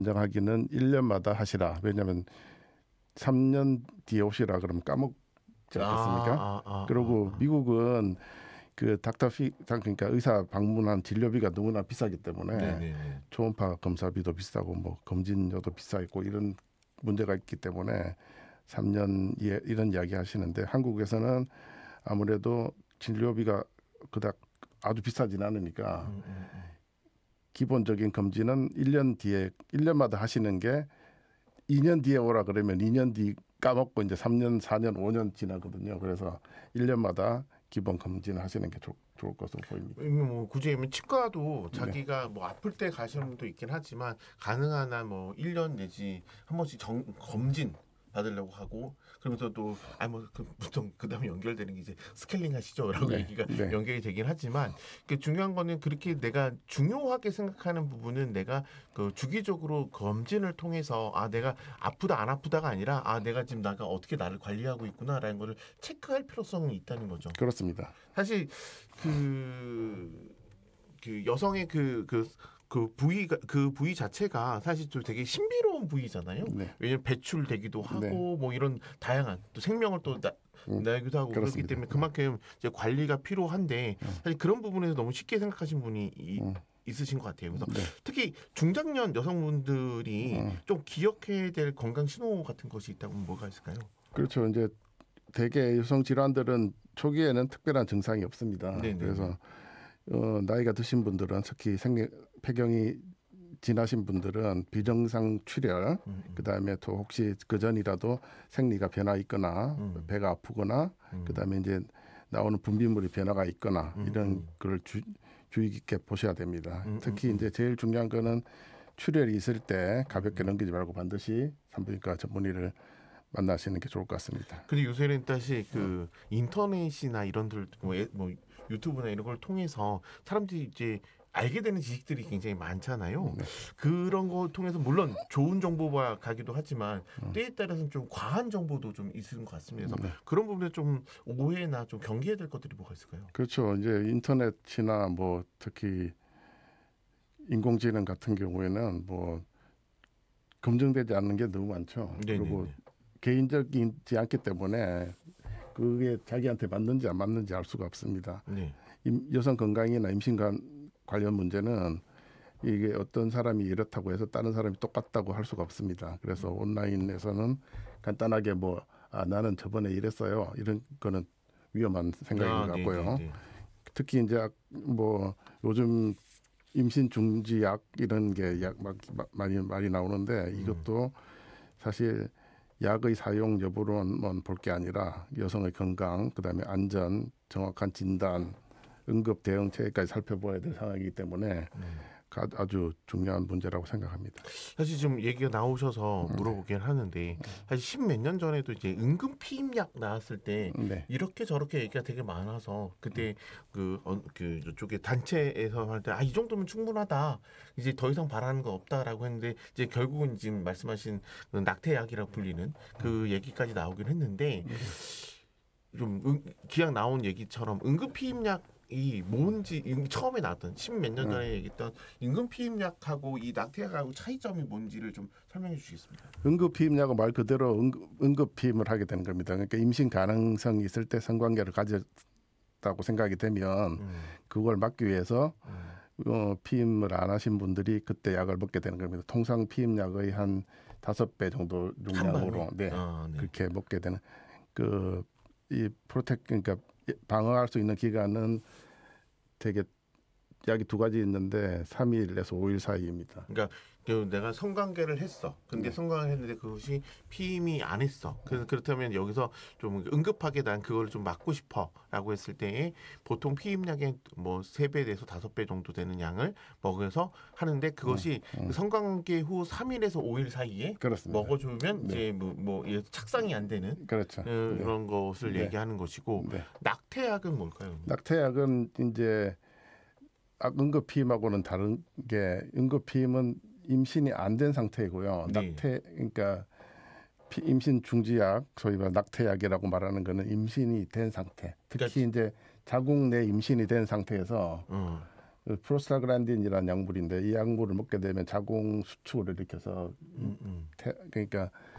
인정하기는 1년마다 하시라. 왜냐하면 3년 뒤에 오시라 그러면 까먹지 않겠습니까? 그리고 미국은 그 그러니까 의사 방문한 진료비가 너무나 비싸기 때문에 네네네. 초음파 검사비도 비싸고 뭐 검진료도 비싸고 이런 문제가 있기 때문에 3년 이런 이야기 하시는데 한국에서는 아무래도 진료비가 그닥 아주 비싸진 않으니까 기본적인 검진은 1년 뒤에 1년마다 하시는 게 2년 뒤에 오라 그러면 2년 뒤 까먹고 이제 3년, 4년, 5년 지나거든요. 그래서 1년마다 기본 검진을 하시는 게 좋을 것으로 보입니다. 뭐 굳이 치과도 네. 자기가 뭐 아플 때 가시는 분도 있긴 하지만 가능한 한 뭐 1년 내지 한 번씩 검진 받으려고 하고 그러면서 또 보통 그다음에 연결되는 게 이제 스케일링 하시죠라고 네, 얘기가 네. 연결이 되긴 하지만 그 중요한 거는 그렇게 내가 중요하게 생각하는 부분은 내가 그 주기적으로 검진을 통해서 내가 아프다 안 아프다가 아니라 내가 지금 나가 어떻게 나를 관리하고 있구나라는 거를 체크할 필요성이 있다는 거죠. 그렇습니다. 사실 그 여성의 그 부위 자체가 사실 좀 되게 신비로운 부위잖아요. 네. 왜냐면 배출되기도 하고 네. 뭐 이런 다양한 또 생명을 또 나기도 하고 그렇기 그렇습니다. 때문에 그만큼 이제 관리가 필요한데 사실 그런 부분에서 너무 쉽게 생각하신 분이 있으신 것 같아요. 그래서 네. 특히 중장년 여성분들이 좀 기억해야 될 건강 신호 같은 것이 있다면 뭐가 있을까요? 그렇죠. 이제 대개 여성 질환들은 초기에는 특별한 증상이 없습니다. 네네네. 그래서 나이가 드신 분들은 특히 폐경이 지나신 분들은 비정상 출혈, 그다음에 또 혹시 그 전이라도 생리가 변화 있거나 배가 아프거나 그다음에 이제 나오는 분비물이 변화가 있거나 이런 걸 주의 깊게 보셔야 됩니다. 특히 이제 제일 중요한 거는 출혈이 있을 때 가볍게 넘기지 말고 반드시 산부인과 전문의를 만나시는 게 좋을 것 같습니다. 근데 요새는 다시 그 인터넷이나 이런들 뭐 유튜브나 이런 걸 통해서 사람들이 이제 알게 되는 지식들이 굉장히 많잖아요. 그런 거 통해서 물론 좋은 정보가 가기도 하지만 때에 따라서는 좀 과한 정보도 좀 있는 것 같습니다. 그래서 그런 부분에 좀 오해나 좀 경계해야 될 것들이 뭐가 있을까요? 그렇죠. 이제 인터넷이나 뭐 특히 인공지능 같은 경우에는 뭐 검증되지 않는 게 너무 많죠. 그리고 네네네. 개인적이지 않기 때문에 그게 자기한테 맞는지 안 맞는지 알 수가 없습니다. 네. 여성 건강이나 임신 관련 문제는 이게 어떤 사람이 이렇다고 해서 다른 사람이 똑같다고 할 수가 없습니다. 그래서 온라인에서는 간단하게 나는 저번에 이랬어요. 이런 거는 위험한 생각인 것 같고요. 네네네. 특히 이제 뭐 요즘 임신 중지약 이런 게 많이 나오는데 이것도 사실 약의 사용 여부로만 볼 게 아니라 여성의 건강, 그다음에 안전, 정확한 진단, 응급 대응체계까지 살펴봐야 될 상황이기 때문에 아주 중요한 문제라고 생각합니다. 사실 지금 얘기가 나오셔서 물어보긴 하는데 사실 십몇 년 전에도 이제 응급 피임약 나왔을 때 네. 이렇게 저렇게 얘기가 되게 많아서 그때 그 이쪽에 단체에서 할 때 이 정도면 충분하다 이제 더 이상 바라는 거 없다라고 했는데 이제 결국은 지금 말씀하신 그 낙태약이라고 불리는 그 얘기까지 나오긴 했는데 좀 기왕 나온 얘기처럼 응급 피임약이 뭔지 처음에 나왔던 십몇 년 전에 얘기했던 응급 피임약하고 이 낙태약하고 차이점이 뭔지를 좀 설명해 주시겠습니까? 응급 피임약은 말 그대로 응급 피임을 하게 되는 겁니다. 그러니까 임신 가능성이 있을 때 성관계를 가졌다고 생각이 되면 그걸 막기 위해서 피임을 안 하신 분들이 그때 약을 먹게 되는 겁니다. 통상 피임약의 한 5배 정도 용량으로 네, 그렇게 먹게 되는 이 그러니까 방어할 수 있는 기간은 되게 약이 2가지 있는데 3일에서 5일 사이입니다. 그러니까 내가 성관계를 했어. 근데 성관계를 했는데 그것이 피임이 안 했어. 그래서 그렇다면 여기서 좀 응급하게 난 그걸 좀 막고 싶어라고 했을 때 보통 피임약의 뭐 3배에서 5배 정도 되는 양을 먹여서 하는데 그것이 그 성관계 후 3일에서 5일 사이에 그렇습니다. 먹어주면 이제 뭐 착상이 안 되는 그렇죠. 그런 것을 얘기하는 것이고 낙태약은 뭘까요? 낙태약은 이제 응급 피임하고는 다른 게 응급 피임은 임신이 안 된 상태이고요. 그러니까 임신 중지약, 소위 말 낙태약이라고 말하는 거는 임신이 된 상태. 특히 이제 자궁 내 임신이 된 상태에서 프로스타글란딘이라는 약물인데 이 약물을 먹게 되면 자궁 수축을 일으켜서 음, 음. 그러니까